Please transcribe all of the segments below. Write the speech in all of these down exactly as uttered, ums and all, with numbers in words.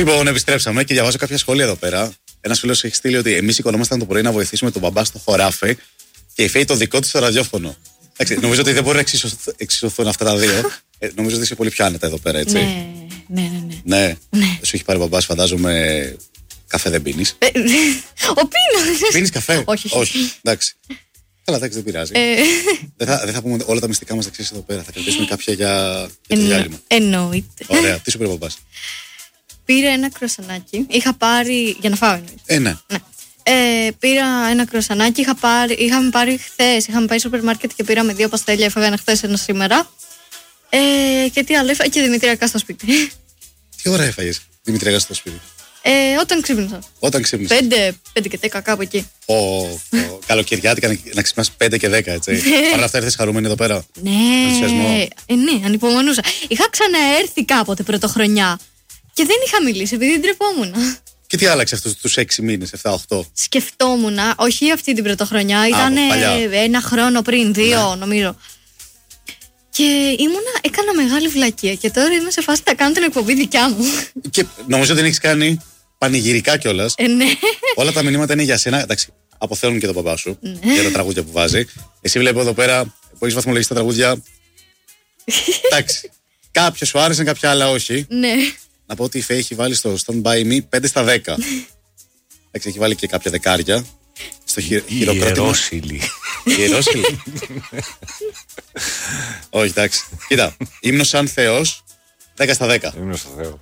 Λοιπόν, επιστρέψαμε και διαβάζω κάποια σχόλια εδώ πέρα. Ένας φίλος έχει στείλει ότι εμείς σηκωνόμασταν το πρωί να βοηθήσουμε τον μπαμπά στο χωράφι και η Φέη το δικό της στο ραδιόφωνο. Εντάξει, νομίζω ότι δεν μπορεί να εξισωθούν αυτά τα δύο. Ε, νομίζω ότι είσαι πολύ πιο άνετα εδώ πέρα, έτσι. Ναι, ναι, ναι. Ναι. ναι. ναι. Σου έχει πάρει ο μπαμπάς, φαντάζομαι. Καφέ δεν πίνεις. Ε, ο πίνος. Πίνεις καφέ? Όχι, όχι. όχι. Εντάξει. Καλά, εντάξει, δεν πειράζει. Ε... δεν, θα, δεν θα πούμε όλα τα μυστικά μας δεξιές εδώ πέρα. Θα κρατήσουμε κάποια για, για το διάλειμμα. Εννοείται. Ωραία. Τι σου πήρε ο μπαμπάς? Πήρα ένα κροσανάκι. Είχα πάρει. Για να φάω, εννοείται. Ε, ναι. ναι. Ε, πήρα ένα κροσανάκι. Είχα πάρει, είχαμε πάρει χθες. Είχαμε πάει στο σούπερ μάρκετ και πήραμε δύο παστέλια. Έφαγα ένα χθες, ένα σήμερα. Ε, και τι άλλο έφαγα? Και δημητριακά στο σπίτι. Τι ώρα έφαγες δημητριακά στο σπίτι? Ε, όταν ξύπνησα. Όταν ξύπνησα. Πέντε, πέντε και δέκα, κάπου εκεί. Ο, ο, καλοκαιριάτικα να, να ξυπνάς πέντε και δέκα, έτσι. Παρ' όλα αυτά ήρθες χαρούμενη εδώ πέρα. Ναι, ε, ναι, ανυπομονούσα. Είχα ξαναέρθει κάποτε πρωτοχρονιά και δεν είχα μιλήσει επειδή ντρεπόμουν. Και τι άλλαξε αυτούς τους έξι μήνες, εφτά οχτώ? Σκεφτόμουν, όχι αυτή την πρωτοχρονιά, ήταν ένα χρόνο πριν, δύο ναι. νομίζω. Και ήμουνα, έκανα μεγάλη βλακεία και τώρα είμαι σε φάση να κάνω την εκπομπή δικιά μου. Και νομίζω ότι την έχεις κάνει πανηγυρικά κιόλας. Ε, ναι. Όλα τα μηνύματα είναι για σένα. Εντάξει, αποθέωνουν και τον μπαμπά σου ναι. για τα τραγούδια που βάζει. Εσύ βλέπω εδώ πέρα που έχεις βαθμολογήσει τα τραγούδια. Εντάξει. Κάποια σου άρεσαν, κάποια άλλα όχι. Ναι. Να πω ότι η Φέη έχει βάλει στο Stand By Me πέντε στα δέκα. Εντάξει, έχει βάλει και κάποια δεκάρια. Στο χει, χειροκρότημα. Ιερόσιλη. Ιερόσιλη. Όχι, εντάξει. Κοίτα, ύμνος σαν Θεός, δέκα στα δέκα. Ύμνος σαν Θεό.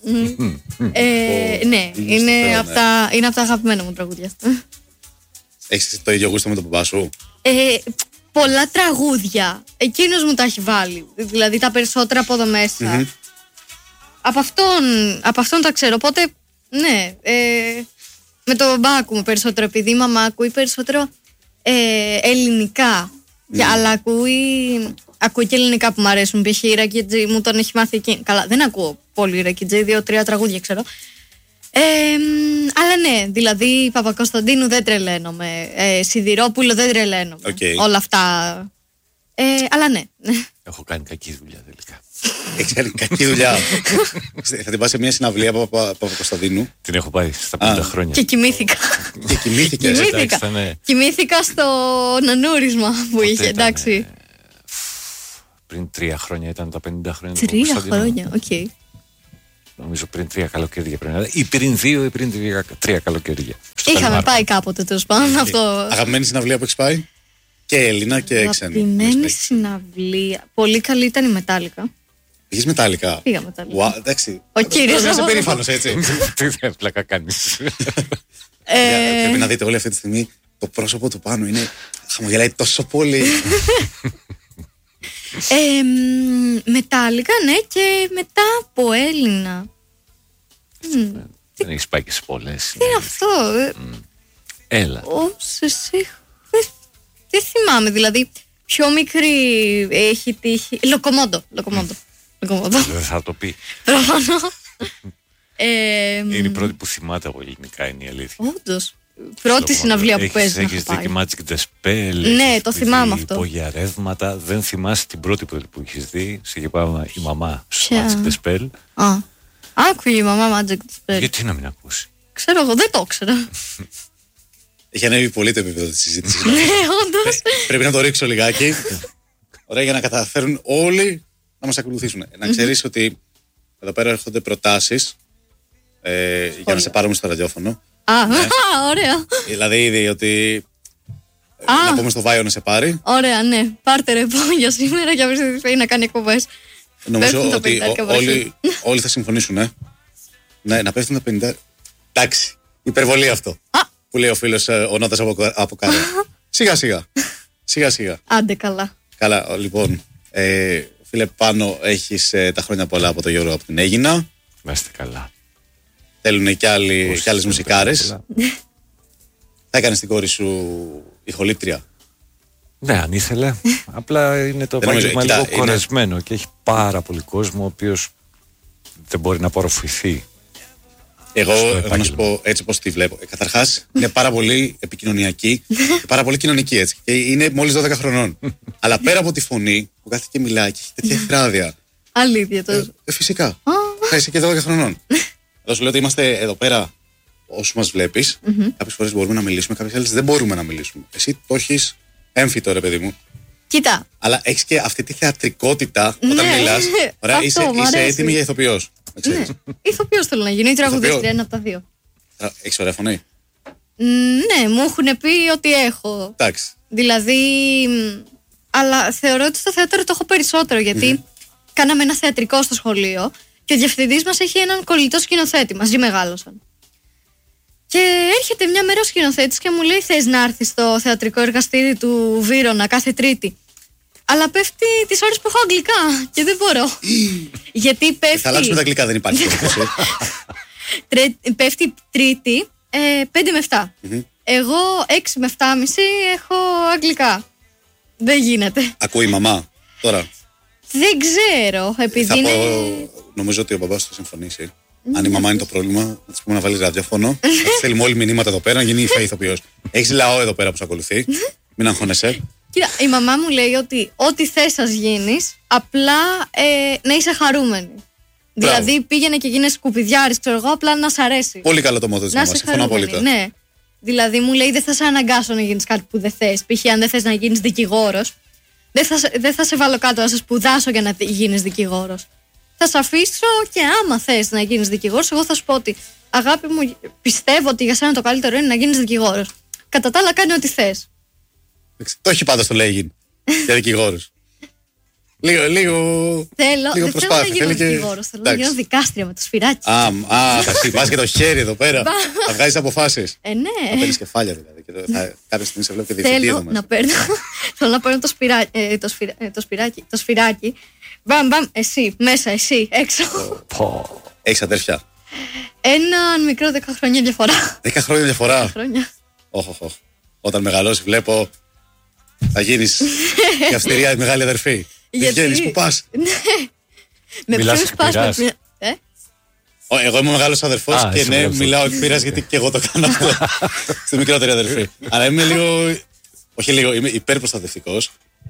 Ναι, είναι από τα αγαπημένα μου τραγούδια. Έχεις το ίδιο γούστο με τον μπαμπά σου? Πολλά τραγούδια. Εκείνος μου τα έχει βάλει. Δηλαδή τα περισσότερα από εδώ μέσα. Από αυτόν τα ξέρω. Οπότε, ναι. Με το μπαμπά ακούμε περισσότερο, επειδή η μαμά ακούει περισσότερο ε, ελληνικά. Mm. Αλλά ακούει, ακούει και ελληνικά που μου αρέσουν. Π.χ. η Ρακιτζή μου τον έχει μάθει εκεί. Καλά, δεν ακούω πολύ Ρακιτζή, δύο-τρία τραγούδια ξέρω. Ε, αλλά ναι, δηλαδή Παπακοσταντίνου δεν τρελαίνομαι. Ε, Σιδηρόπουλο δεν τρελαίνομαι. Okay. Όλα αυτά. Ε, αλλά ναι. Έχω κάνει κακή δουλειά τελικά. Έχεις κάνει κακή δουλειά. Θα την πας σε μια συναυλία από Παπακοσταντίνου? Την έχω πάει στα πενήντα χρόνια. Και κοιμήθηκα. Και κοιμήθηκες? Κοιμήθηκα. Κοιμήθηκα στο νανούρισμα που είχε, εντάξει. Πριν τρία χρόνια ήταν τα πενήντα χρόνια. Τρία χρόνια, οκ. Νομίζω πριν τρία καλοκαίρια πριν. Ή πριν δύο ή πριν τρία καλοκαίρια. Είχαμε πάει κάποτε τέλος πάντων αυτό. Αγαπημένη συναυλία που έχεις πάει? Και Έλληνα και ξένη. Αγαπημένη συναυλία. Πολύ καλή ήταν η Μετάλλικα. Πήγες Μετάλλικα? Πήγα Μετάλλικα. Wow, εντάξει. Ο κύριος. Δεν είσαι περήφανος, έτσι. Τι θα πλάκα κάνεις. Πρέπει να δείτε όλη αυτή τη στιγμή το πρόσωπο του πάνω. Είναι χαμογελάει τόσο πολύ. Μετάλλικα, ναι, και μετά από Έλληνα. Δεν έχεις πάει και σε πολλές. Τι είναι αυτό? Έλα. Όσες έχω. Δεν θυμάμαι, δηλαδή πιο μικρή έχει τύχει. Λοκομόντο. Λοκομόντο. Δεν θα το πει. Προφανώς. Είναι η πρώτη που θυμάται από ελληνικά, είναι η αλήθεια. Όντως. Πρώτη συναυλία που παίζει. Έχεις δει και Magic the Spell. Ναι, το θυμάμαι αυτό. Υπόγεια ρεύματα. Δεν θυμάσαι την πρώτη που έχεις δει. Σε είχε πάει η μαμά στο Magic the Spell. Α, άκουγε η μαμά Magic the Spell. Γιατί να μην ακούσει? Ξέρω εγώ, δεν το ήξερα. Έχει ανέβει πολύ το επίπεδο της συζήτησης. Ναι, όντως. Πρέπει να το ρίξω λιγάκι. Ωραία, για να καταφέρουν όλοι να μας ακολουθήσουν. Να ξέρεις ότι εδώ πέρα έρχονται προτάσεις ε, για να σε πάρουμε στο ραδιόφωνο. Α, ναι. Ωραία. Δηλαδή ήδη ότι Α, να πούμε στο Βάιο να σε πάρει. Ωραία, ναι. Πάρτε ρεπό για σήμερα για να να κάνει εκπομπές. Νομίζω ότι ό, όλοι, όλοι θα συμφωνήσουν, ε. Ναι, να πέφτουν τα πενήντα. Εντάξει, υπερβολή αυτό. Α. Που λέει ο φίλος ο Νότας από, από κάτω. Σιγά σιγά. Σιγά σιγά. Άντε καλά. Καλά, λοιπόν. Ε, φίλε Πάνο, έχεις ε, τα χρόνια πολλά από το Γιώργο από την Αίγινα. Να είστε καλά. Θέλουν και, άλλοι, και άλλες μουσικάρες. Θα έκανες την κόρη σου ηχολήπτρια? Ναι, αν ήθελε. Απλά είναι το επάγγελμα λίγο κορεσμένο είναι... και έχει πάρα πολύ κόσμο ο οποίος δεν μπορεί να απορροφηθεί. Εγώ θα σου πω έτσι πως τη βλέπω. Καταρχάς είναι πάρα πολύ επικοινωνιακή και πάρα πολύ κοινωνική έτσι. Και είναι μόλις δώδεκα χρονών. Αλλά πέρα από τη φωνή που κάθεται και μιλάει και έχει τέτοια φράδια. Αλήθεια το. Ε, ε, φυσικά. Θα είσαι και δώδεκα χρονών. Εδώ σου λέω ότι είμαστε εδώ πέρα, όσους μας βλέπεις. Mm-hmm. Κάποιες φορές μπορούμε να μιλήσουμε, κάποιες άλλες δεν μπορούμε να μιλήσουμε. Εσύ το έχεις έμφυτο, ρε παιδί μου. Κοίτα. Αλλά έχεις και αυτή τη θεατρικότητα όταν ναι, μιλάς. Ωραία, αυτό, είσαι, είσαι έτοιμη για ηθοποιός. Ναι. Ηθοποιός θέλω να γίνω, ή τραγουδίστρια, ένα από τα δύο. Έχεις ωραία φωνή. Ναι, μου έχουν πει ότι έχω. Εντάξει. Δηλαδή. Αλλά θεωρώ ότι στο θέατρο το έχω περισσότερο, γιατί mm-hmm. κάναμε ένα θεατρικό στο σχολείο και ο διευθυντής μας έχει έναν κολλητό σκηνοθέτη. Μαζί μεγάλωσαν. Και έρχεται μια μέρα ο σκηνοθέτης και μου λέει: θες να έρθεις στο θεατρικό εργαστήρι του Βύρωνα κάθε Τρίτη? Αλλά πέφτει τις ώρες που έχω αγγλικά και δεν μπορώ. Γιατί πέφτει. Θα αλλάξουμε τα αγγλικά, δεν υπάρχει. Πέφτει Τρίτη ε, πέντε με επτά. Mm-hmm. Εγώ έξι με επτά και μισή έχω αγγλικά. Δεν γίνεται. Ακούει η μαμά τώρα? Δεν ξέρω. Επειδή θα είναι... πω, νομίζω ότι ο μπαμπάς θα συμφωνήσει. Mm. Αν η μαμά είναι το πρόβλημα, να της πούμε να βάλει ραδιόφωνο. Θα της θέλουμε όλοι μηνύματα εδώ πέρα να γίνει η ηθοποιός. Έχεις λαό εδώ πέρα που σε ακολουθεί. Μην αγχώνεσαι. Κοίτα, η μαμά μου λέει ότι ό,τι θες σας γίνεις, απλά ε, να είσαι χαρούμενη. Μπράβο. Δηλαδή πήγαινε και γίνε σκουπιδιάρης, ξέρω εγώ, απλά να σ' αρέσει. Πολύ καλό το μότο της μαμάς. Συμφωνώ απόλυτα. Ναι. Δηλαδή μου λέει: δεν θα σε αναγκάσω να γίνεις κάτι που δεν θες. Π.χ. αν δεν θες να γίνεις δικηγόρος, δεν θα, δεν θα σε βάλω κάτω να σε σπουδάσω για να γίνεις δικηγόρος. Θα σε αφήσω και άμα θες να γίνεις δικηγόρος, εγώ θα σου πω ότι αγάπη μου, πιστεύω ότι για σένα το καλύτερο είναι να γίνεις δικηγόρος. Κατά τα άλλα, κάνει ό,τι θες. Το έχει πάντα στο λέγειν για δικηγόρους. Λίγο, λίγο. Θέλω, λίγο δεν προσπάθεια. θέλω να γίνω και... δικηγόρος, θέλω να γίνω δικάστρια με το σφυράκι. Α, α θα χτυπάς και το χέρι εδώ πέρα. Θα βγάζεις αποφάσεις. Ε, ναι. Θα παίρνεις κεφάλια δηλαδή. Και το, θα, κάποια στιγμή σε βλέπω και διευθυντή εδώ μέσα. Να παίρνω, θέλω να παίρνω το, σπυρά, ε, το, σφυρα, ε, το, σπυράκι, το σφυράκι. Μπαμ, μπαμ, εσύ, μέσα, εσύ, έξω. Έχεις αδέρφια? Έναν μικρό δέκα χρόνια διαφορά. Δέκα χρόνια διαφορά. δέκα χρόνια. Όχι, όχι, όχι. Όταν μεγαλώσει, βλέπω. Θα γίνεις η αυστηρία μεγάλη αδερφή. Τι βγαίνεις, πού πας? Ναι. Με ποιους πας? Ε? Εγώ είμαι ο μεγάλος αδερφός και ναι, μιλάω εκ πείρας γιατί και εγώ το κάνω αυτό. Στη μικρότερη αδερφή. Αλλά είμαι λίγο. Όχι λίγο, είμαι υπερπροστατευτικός.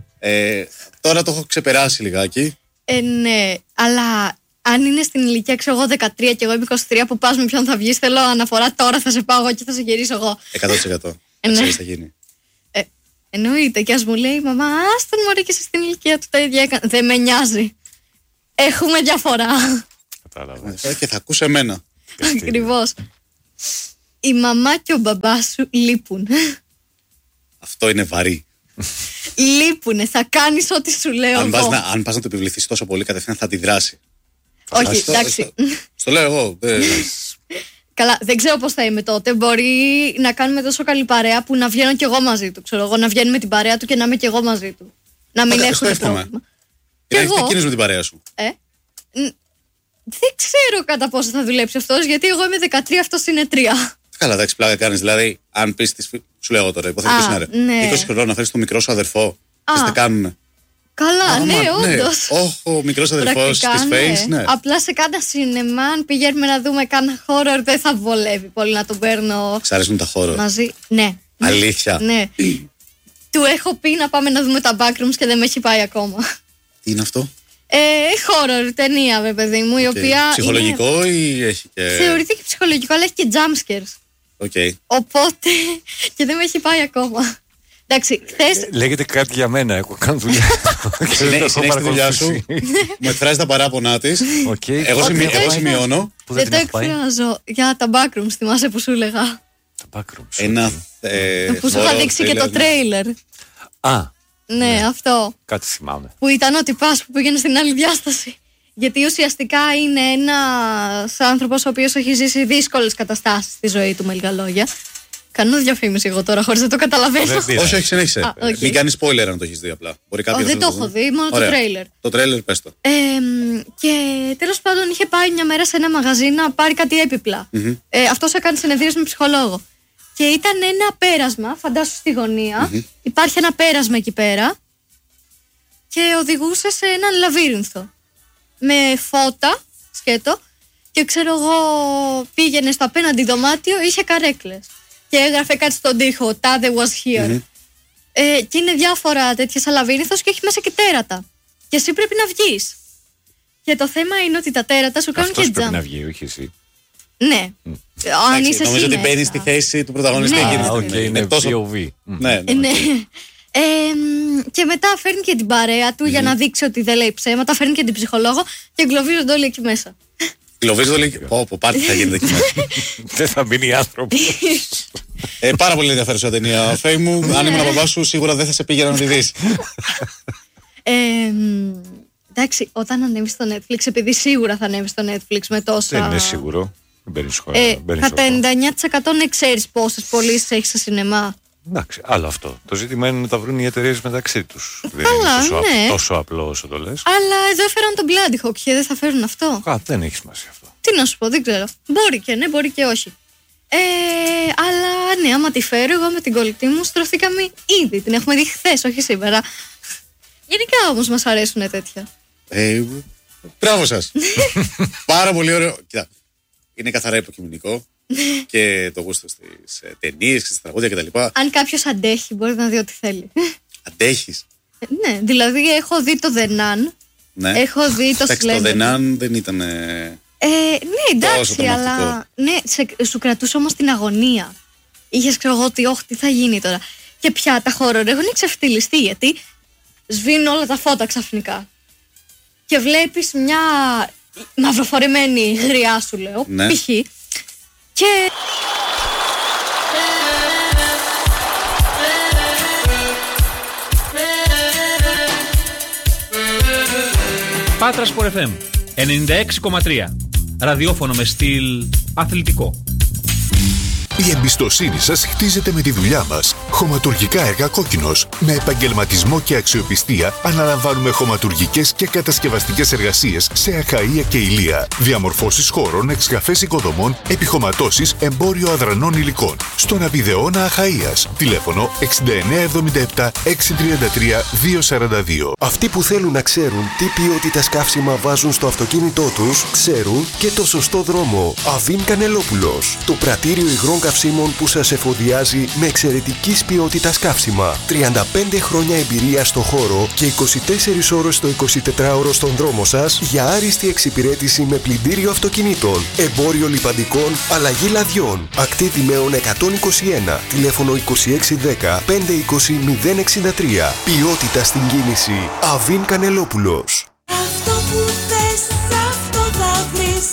Τώρα το έχω ξεπεράσει λιγάκι. Ε, ναι, αλλά αν είναι στην ηλικία, ξέρω εγώ, δεκατρία και εγώ είμαι είκοσι τρία, που πας με ποιον θα βγεις, θέλω αναφορά τώρα, θα σε πάω εγώ και θα σε γυρίσω εγώ. εκατό τοις εκατό. Ξέρεις, θα γίνει. Ε, εννοείται. Και ας μου λέει η μαμά, άστον μωρέ και στην ηλικία του τα ίδια έκανε. Δεν με νοιάζει. Έχουμε διαφορά. Κατάλαβα. Και θα ακούσει εμένα. Ακριβώς. Η μαμά και ο μπαμπάς σου λείπουν. Αυτό είναι βαρύ. Λείπουνε, θα κάνεις ό,τι σου λέω αν εγώ. Πας να, αν πας να το επιβληθείς τόσο πολύ, κατευθείαν θα αντιδράσει. Όχι, εντάξει. Στο λέω εγώ. Καλά, δεν ξέρω πώς θα είμαι τότε. Μπορεί να κάνουμε τόσο καλή παρέα που να βγαίνω κι εγώ μαζί του. Ξέρω εγώ, να βγαίνει με την παρέα του και να είμαι κι εγώ μαζί του. Να μην έχουμε πρόβλημα. Και να έχετε εκείνους με την παρέα σου. Ε, δεν ξέρω κατά πόσο θα δουλέψει αυτός, γιατί εγώ είμαι δεκατρία, αυτός είναι τρία. Καλά, εντάξει, πλάκα κάνεις. Δηλαδή, αν πεις. Σου λέω τώρα, υποθέτω είναι ρε. Ναι. είκοσι χρονών να φέρεις τον μικρό σου αδερφό. Τι θα κάνουνε. Καλά, Α, ναι, ναι, όντως. Όχι, ο μικρός αδερφός της Face, ναι. Απλά σε κάνα σινεμά, αν πηγαίνουμε να δούμε κάνα horror, δεν θα βολεύει πολύ να τον παίρνω. Σ' αρέσουν τα horror? Μαζί, ναι. Αλήθεια? Ναι. Του έχω πει να πάμε να δούμε τα backrooms και δεν με έχει πάει ακόμα. Τι είναι αυτό? Ε, horror ταινία, βέβαια, παιδί μου, η okay. οποία. Ψυχολογικό είναι... ή έχει και. Θεωρείται και ψυχολογικό, αλλά έχει και jumpscares. Okay. Οπότε και δεν με έχει πάει ακόμα. Εντάξει, χθες... ε, λέγεται κάτι για μένα, έχω κάνει δουλειά. Συνέχισε τη δουλειά σου. Μου εκφράζει τα παράπονά της. Okay. Εγώ, σημει... εγώ σημειώνω. Δεν το εκφράζω. Για τα backrooms, θυμάσαι που σου έλεγα. Τα backrooms. Ένα. Ε, που σου είχα δείξει και το τρέιλερ. Α. Ναι, ναι, αυτό. Κάτι θυμάμαι. Που ήταν ότι πας που πήγαινε στην άλλη διάσταση. Γιατί ουσιαστικά είναι ένας άνθρωπος ο οποίος έχει ζήσει δύσκολες καταστάσεις στη ζωή του, με λίγα λόγια. Κάνω διαφήμιση εγώ τώρα χωρίς να το καταλαβαίνω. Όχι, όχι, συνέχισε. Okay. Μην κάνεις spoiler αν το έχεις δει απλά. Μπορεί oh, δεν το έχω δει, μόνο Ωραία. το τρέιλερ. Το τρέιλερ, πες το. Ε, και τέλος πάντων είχε πάει μια μέρα σε ένα μαγαζί να πάρει κάτι έπιπλα. Mm-hmm. Ε, αυτός έκανε συνεδρίαση με ψυχολόγο. Και ήταν ένα πέρασμα, φαντάσου στη γωνία. Mm-hmm. Υπάρχει ένα πέρασμα εκεί πέρα. Και οδηγούσε σε έναν λαβύρινθο. Με φώτα, σκέτο. Και ξέρω εγώ, πήγαινε στο απέναντι δωμάτιο, είχε καρέκλες. Και έγραφε κάτι στον τοίχο, Tade was here. Mm-hmm. Ε, και είναι διάφορα τέτοια σαν λαβύρινθος και έχει μέσα και τέρατα. Και εσύ πρέπει να βγεις. Και το θέμα είναι ότι τα τέρατα σου κάνουν Αυτός και jump. πρέπει να βγει, όχι εσύ. Ναι. Αν είσαι νομίζω ότι μπαίνει στη θέση του πρωταγωνιστή. Ναι, okay, είναι, είναι τόσο πι ο βι. Ναι, ναι. ναι. Ε, και μετά φέρνει και την παρέα του mm. για να δείξει ότι δεν λέει ψέματα. Φέρνει και την ψυχολόγο και εγκλωβίζονται όλοι εκεί μέσα. Εγκλωβίζονται όλοι. Πω, πω, πάρτι θα γίνεται εκεί μέσα. Δεν θα μείνει άνθρωπο. ε, πάρα πολύ ενδιαφέρουσα ταινία. Φέη μου, αν ήμουν μπαμπά σου, σίγουρα δεν θα σε πήγαινα να τη δει. ε, εντάξει, όταν ανέβει στο Netflix, επειδή σίγουρα θα ανέβει στο Netflix με τόσα. Δεν είναι σίγουρο. Ε, κατά ενενήντα εννιά τοις εκατό ναι, ξέρεις πόσες πωλήσεις έχει σε σινεμά. Εντάξει, άλλο αυτό. Το ζήτημα είναι να τα βρουν οι εταιρείες μεταξύ τους. Καλά, δεν είναι τόσο, ναι. τόσο απλό όσο το λες. Αλλά εδώ έφεραν τον Bloody Hawk και δεν θα φέρουν αυτό. Α, δεν έχει σημασία αυτό. Τι να σου πω, δεν ξέρω. Μπορεί και ναι, μπορεί και όχι. Ε, αλλά ναι, άμα τη φέρω, εγώ με την κολλητή μου στρωθήκαμε ήδη. Την έχουμε δει χθες, όχι σήμερα. Γενικά όμως μας αρέσουν τέτοια. Ε, μπράβο σας. Πάρα πολύ ωραίο. Κοίτα, είναι καθαρά υποκειμενικό. Και το γούστο στις ταινίες και στις τραγούδια κτλ. Αν κάποιος αντέχει, μπορεί να δει ό,τι θέλει. Αντέχεις? Ε, ναι, δηλαδή έχω δει το The Nun. Ναι. Έχω δει το Slender. Το The Nun δεν ήταν. Ε, ναι, εντάξει, αλλά. Ναι, σε, σου κρατούσε όμως την αγωνία. Είχες ξέρω εγώ ότι, όχι, τι θα γίνει τώρα. Και πια τα horror έχουν εξευτυλιστεί γιατί σβήνουν όλα τα φώτα ξαφνικά. Και βλέπεις μια μαυροφορεμένη γριά, σου λέω, ναι. π.χ. Και... Πάτρα Sport εφ εμ ενενήντα έξι κόμμα τρία. Ραδιόφωνο με στυλ αθλητικό. Η εμπιστοσύνη σας χτίζεται με τη δουλειά μας. Χωματουργικά έργα Κόκκινος. Με επαγγελματισμό και αξιοπιστία αναλαμβάνουμε χωματουργικές και κατασκευαστικές εργασίες σε Αχαΐα και Ηλία. Διαμορφώσεις χώρων, εξκαφές οικοδομών, επιχωματώσεις, εμπόριο αδρανών υλικών. Στον Απιδεώνα Αχαΐας. Τηλέφωνο έξι εννιά εβδομήντα επτά έξι τριάντα τρία δύο σαράντα δύο. Αυτοί που θέλουν να ξέρουν τι ποιότητα καύσιμα βάζουν στο αυτοκίνητό τους, ξέρουν και το σωστό δρόμο. Αβίν Κανελόπουλος. Το πρατήριο υγρών καυσίμων που σας εφοδιάζει με εξαιρετικής ποιότητας καύσιμα. τριάντα πέντε χρόνια εμπειρία στο χώρο και είκοσι τέσσερις ώρες το εικοσιτετράωρο στον δρόμο σας για άριστη εξυπηρέτηση με πλυντήριο αυτοκινήτων, εμπόριο λιπαντικών, αλλαγή λαδιών. Ακτή Δημαίων εκατόν είκοσι ένα, τηλέφωνο είκοσι έξι δέκα πεντακόσια είκοσι μηδέν εξήντα τρία. Ποιότητα στην κίνηση. Αβίν Κανελόπουλος. Αυτό που θες, αυτό θα βρεις.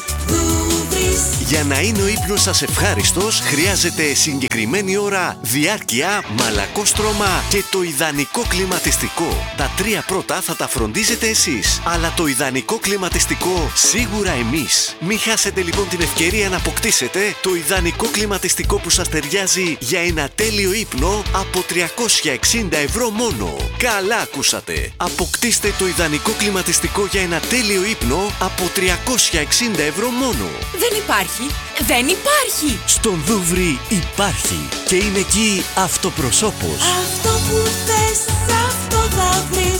Για να είναι ο ύπνος σας ευχάριστος, χρειάζεται συγκεκριμένη ώρα, διάρκεια, μαλακό στρώμα και το ιδανικό κλιματιστικό. Τα τρία πρώτα θα τα φροντίζετε εσείς, αλλά το ιδανικό κλιματιστικό σίγουρα εμείς. Μην χάσετε λοιπόν την ευκαιρία να αποκτήσετε το ιδανικό κλιματιστικό που σας ταιριάζει για ένα τέλειο ύπνο από τριακόσια εξήντα ευρώ μόνο. Καλά ακούσατε! Αποκτήστε το ιδανικό κλιματιστικό για ένα τέλειο ύπνο από τριακόσια εξήντα ευρώ μόνο. Δεν υπάρχει! Δεν υπάρχει! Στον Δούβρι υπάρχει και είναι εκεί αυτοπροσώπος. Αυτό που θες, αυτό θα βρεις.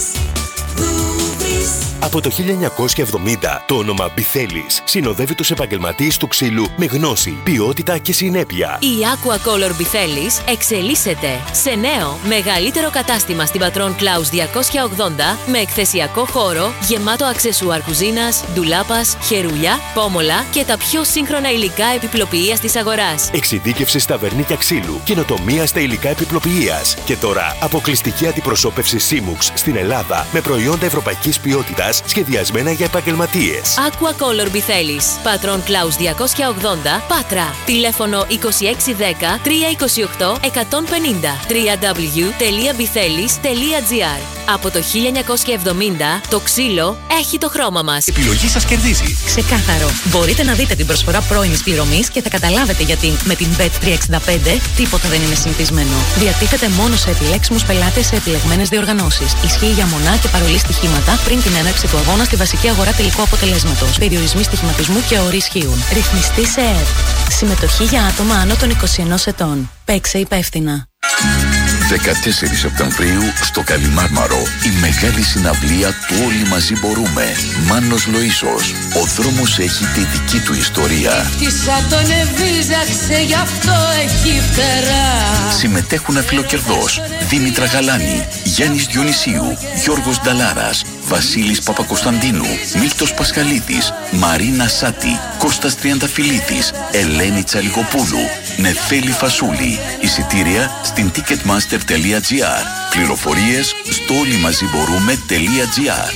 Δούβρις. Από το χίλια εννιακόσια εβδομήντα το όνομα Μπιθέλης συνοδεύει τους επαγγελματίες του ξύλου με γνώση, ποιότητα και συνέπεια. Η Aqua Color Μπιθέλης εξελίσσεται σε νέο, μεγαλύτερο κατάστημα στην Πατρών Κλάους διακόσια ογδόντα με εκθεσιακό χώρο γεμάτο αξεσουάρ κουζίνας, ντουλάπας, χερούλια, πόμολα και τα πιο σύγχρονα υλικά επιπλοποιείας της αγοράς. Εξειδίκευση στα βερνίκια ξύλου, καινοτομία στα υλικά επιπλοποιείας. Και τώρα αποκλειστική αντιπροσώπευση Σίμουξ στην Ελλάδα με προϊόντα ευρωπαϊκής ποιότητας σχεδιασμένα για επαγγελματίες. Aqua Color Μπιθέλης, Πατρών Κλάους διακόσια ογδόντα, Πάτρα. Τηλέφωνο είκοσι έξι δέκα τριακόσια είκοσι οκτώ εκατόν πενήντα. double-u double-u double-u τελεία μπιθέλης τελεία τζι άρ. Από το χίλια εννιακόσια εβδομήντα το ξύλο έχει το χρώμα μας. Η επιλογή σας κερδίζει. Ξεκάθαρο. Μπορείτε να δείτε την προσφορά πρώιμης πληρωμής και θα καταλάβετε γιατί με την μπετ τριακόσια εξήντα πέντε τίποτα δεν είναι συνηθισμένο. Διατίθεται μόνο σε επιλέξιμους πελάτες σε επιλεγμένες διοργανώσεις. Ισχύει για μονά και παρολί στοιχήματα πριν την έναρξη του αγώνα στη βασική αγορά τελικού αποτελέσματος. Περιορισμοί στοιχηματισμού και όροι ισχύουν. Ρυθμιστή σε ΕΕΠ. Συμμετοχή για άτομα άνω των είκοσι ενός ετών. Παίξε υπεύθυνα. δεκατέσσερις Σεπτεμβρίου στο Καλιμάρμαρο η μεγάλη συναυλία του Όλοι Μαζί Μπορούμε. Μάνος Λοΐσος. Ο δρόμος έχει τη δική του ιστορία. τον εβίζαξε, γι' αυτό έχει φτερά. Συμμετέχουν αφιλοκερδός Δήμητρα Γαλάνη, Γιάννης Διονυσίου, Γιώργος Νταλάρας, Βασίλης Παπακοσταντίνου, Μίλτος Πασχαλίδης, Μαρίνα Σάτη, Κώστας Τριανταφυλλίδης, Ελένη Τσαλικοπούλου, Νεφέλη Φασούλη. Εισιτήρια στην ticketmaster τελεία gr. Πληροφορίες στο όλοιμαζιμπορούμε.gr.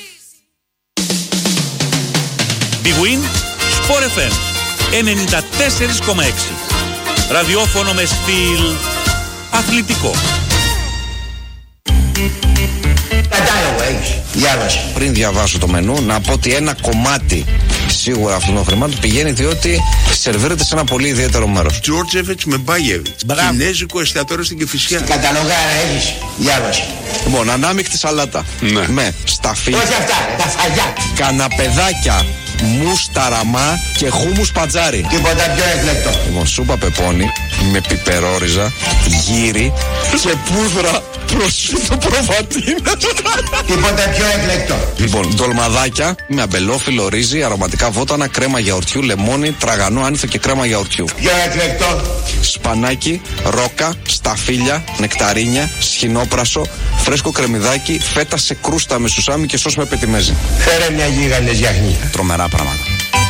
Big Win, Sport εφ εμ ενενήντα τέσσερα κόμμα έξι. Ραδιόφωνο με στυλ αθλητικό. Κατάλογο έχεις. Διάβασε. Πριν διαβάσω το μενού, να πω ότι ένα κομμάτι σίγουρα αυτών των χρημάτων πηγαίνει διότι σερβίρεται σε ένα πολύ ιδιαίτερο μέρος. Τζόρτζεβιτς με Μπάγεβιτς. Κινέζικο εστιατόριο στην Κηφισιά. Καταλογάρα έχεις. Διάβασε. Λοιπόν, ανάμεικτη σαλάτα. Ναι. Με σταφί. Όχι αυτά, τα φαγιά. Καναπεδάκια. Μουσταραμά και χούμους πατζάρι. Τίποτα πιο εκλεκτό. Λοιπόν, σούπα πεπόνι με πιπερόριζα, γύρι και πούδρα προσφύτω προβατίνα. Τίποτα πιο εκλεκτό. Λοιπόν, ντολμαδάκια με αμπελόφυλλο ρύζι, αρωματικά βότανα, κρέμα γιαουρτιού, λεμόνι, τραγανό άνηθο και κρέμα γιαουρτιού. Πιο εκλεκτό. Σπανάκι, ρόκα, σταφύλια, νεκταρίνια, σχοινόπρασο, φρέσκο κρεμμυδάκι, φέτα σε κρούστα με σουσάμι και σως με πετιμέζι. Φέρε μια γίγαντες γιαχνί. Τρομερά πράγματα.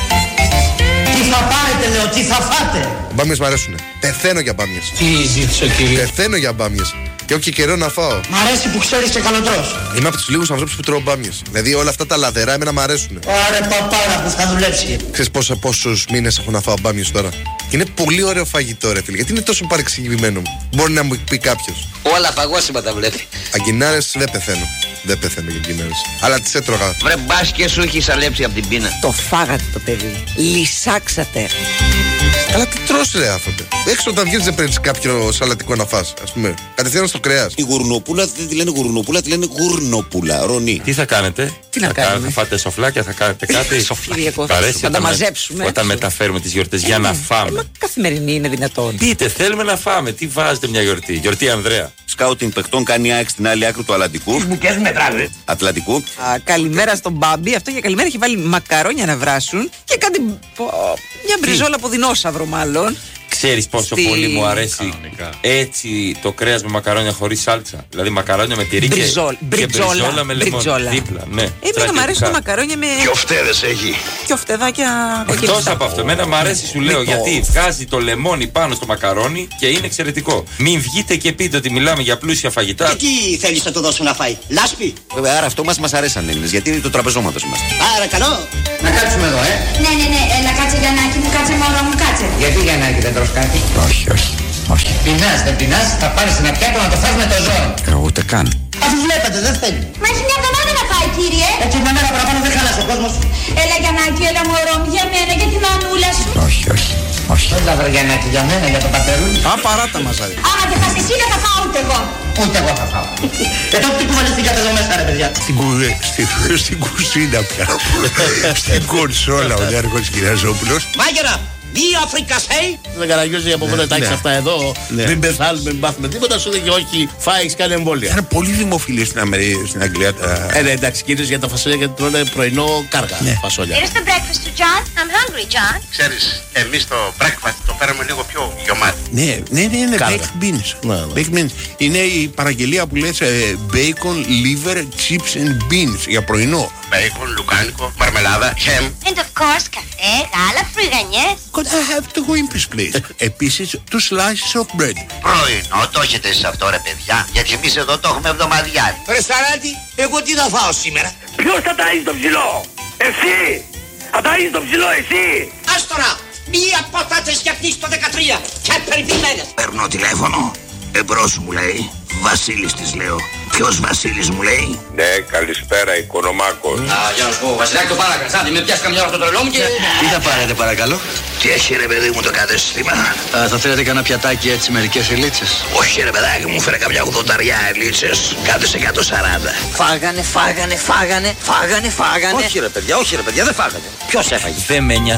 Τι θα πάρετε, λέω, τι θα φάτε. Μπάμιες μ' αρέσουνε. Πεθαίνω για μπάμιες. Τι ζήτησε, κύριε. Πεθαίνω για μπάμιες. Και έχω και καιρό να φάω. Μ' αρέσει που ξέρεις και καλοτρός. Είμαι από τους λίγους ανθρώπους που τρώω μπάμιες. Δηλαδή όλα αυτά τα λαδερά εμένα μ' αρέσουνε. Άρε παπάρα που θα δουλέψει. Ξέρεις πόσα, πόσους μήνες έχω να φάω μπάμιες τώρα. Και είναι πολύ ωραίο φαγητό, ρε φίλε. Γιατί είναι τόσο παρεξηγημένο μου. Μπορεί να μου πει κάποιος. Όλα παγώσιμα τα βλέπει. Αγκινάρες δεν πεθαίνω. Δεν πεθαίνω για αγκινάρες. Αλλά τις έτρωγα. Βρε μπας και σου έχει σαλέψει από την πείνα. Το φάγατε το παιδί. Λυσάξατε. Αλλά τι τρως ρε άνθρωπε. Έξω όταν βγαίνεις δεν πρέπει κάποιο σαλατικό να φας. Ας πούμε. Κατευθείαν στο κρέας. Η γουρνοπούλα δεν τη λένε γουρνοπούλα, τη λένε γουρνοπούλα. Ρονί. Τι θα κάνετε? Τι να θα κάνουμε? Θα φάτε σοφλάκια, θα κάνετε κάτι? Σοφλάκια. Θα τα μαζέψουμε. Όταν μεταφέρουμε τις γιορτές για να φάμε. Καθημερινή είναι δυνατόν. Πείτε, θέλουμε να φάμε. Τι βάζετε μια γιορτή? Γιορτή Ανδρέα. Σκάουτινγκ παιχτών κάνει ΑΕΚ στην άλλη άκρη του Ατλαντικού. Τις μπουκές μετράνε. Ατλαντικού. Α, καλημέρα στον Μπάμπη. Αυτό για καλημέρα έχει βάλει μακαρόνια να βράσουν και κάτι. Μια μπριζόλα από δεινόσαυρο μάλλον. Ξέρεις πόσο Στη... πολύ μου αρέσει κανονικά έτσι το κρέας με μακαρόνια χωρίς σάλτσα. Δηλαδή μακαρόνια με τυρί Μπριζόλ, και μπριζόλα με λεμόνι δίπλα. Ναι, εμένα μου αρέσουν τα μακαρόνια με. Και οφτέδες έχει. Και οφτεδάκια. Εκτός από αυτό, εμένα μου αρέσει, σου λέω, γιατί βγάζει το λεμόνι πάνω στο μακαρόνι και είναι εξαιρετικό. Μην βγείτε και πείτε ότι μιλάμε για πλούσια φαγητά. Και τι θέλεις να του δώσουν να φάει? Λάσπη. Βέβαια, άρα αυτό μας μας αρέσει αν Έλληνες, γιατί είναι το τραπεζόματος είμαστε. Άρα καλό. Να κάτσουμε εδώ, ε. Ναι, ναι, ναι, έλα κάτσε Γιαννάκη μου, κάτσε μωρό μου, κάτσε. Γιατί Γιαννάκη δεν τρως κάτι? Όχι, όχι, όχι. Πεινάς, δεν πεινάς, θα πάρεις ένα πιάτο να το φας με το ζώο. Ε, ούτε καν. Αφού βλέπετε, δεν θέλει. Μα έχει μια εβδομάδα να πάει, κύριε. Έτσι μια μέρα παραπάνω δεν χαλάσει ο κόσμος. Έλα Γιαννάκη, έλα μωρό μου, για μένα, για την μανούλα σου. Όχι, όχι, όχι. Έλα βρε Γιαννάκη, για μένα, για το πατερούλι. Α, παράτα μας άρεσε. Άμα δεν φας εσύ, δεν θα φάω ούτε εγώ. Ούτε εγώ θα φάω. Και τότε τι κουβαλιστήκατε εδώ μέσα, ρε παιδιά? Στην κουζίνα πια. Στην κονσόλα ο Γιάννης Κυραζόπουλος. Μάγερα! Δύο Αφρικασέι! Δεν καραγιώζει από πότε τάξει αυτά εδώ. Μην πεθάνουμε, μην πάθουμε τίποτα. Σου λέγει όχι, φάει, κάνει εμβόλια. Είναι πολύ δημοφιλή στην Αγγλία. Ε, ναι, εντάξει, κυρίως για τα φασόλια γιατί τρώνε πρωινό κάργα φασόλια. Here's the breakfast to John. I'm hungry, John. Ξέρεις, εμείς το breakfast το φέραμε λίγο πιο γιωμάτι. Ναι, ναι, ναι, είναι baked beans. Baked beans. Είναι η παραγγελία που λες bacon, liver, chips and beans για πρωινό. Bacon, λουκάνικο, μαρμελάδα, ham. And of course, καφέ, γάλα, φρυγανιές. Could I have two wimpers, please? Επίσης, two slices of bread. Πρωινό, το έχετε εσείς αυτό ρε παιδιά, γιατί εμείς εδώ το έχουμε εβδομαδιάρι. Ρε Σαράτη, εγώ τι θα φάω σήμερα? Ποιος θα ταΐζει το ψηλό? Εσύ! Θα ταΐζει το ψηλό εσύ! Ας τώρα, μία πατάτες για το δεκατρία και περιποιημένες. Παίρνω τηλέφωνο, εμπρός μου λέει, Βασίλης της λέω. Ποιος Βασίλης μου λέει? Ναι, καλησπέρα, Οικονομάκος. Α, για να σου πω, Βασιλάκη το παρακαλώ. Με πιάσει καμιά ώρα στο τρελό μου και. Τι θα πάρετε, παρακαλώ? Τι έχει ρε παιδί μου το κατέστημα? Α, θα θέλετε κανένα πιατάκι έτσι, μερικές ελίτσες? Όχι ρε παιδάκι μου, φέρε καμιά ογδονταριά ελίτσες. Κάτω σε εκατόν σαράντα. Φάγανε, φάγανε, φάγανε, φάγανε, φάγανε. Όχι ρε παιδιά, όχι ρε παιδιά, δεν φάγανε. Ποιος έφαγε? Δεν με νοιάζει.